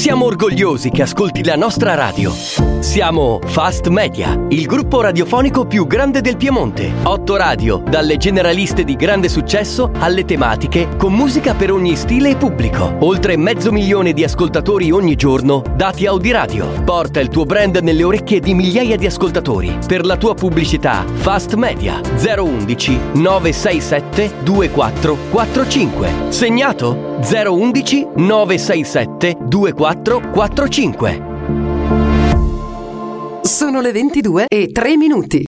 Siamo orgogliosi che ascolti la nostra radio. Siamo Fast Media, il gruppo radiofonico più grande del Piemonte. 8 radio, dalle generaliste di grande successo alle tematiche, con musica per ogni stile e pubblico. Oltre 500.000 di ascoltatori ogni giorno, dati Audiradio. Porta il tuo brand nelle orecchie di migliaia di ascoltatori. Per la tua pubblicità, Fast Media 011 967 2445. Segnato? 011 967 2445. Sono le 22:03.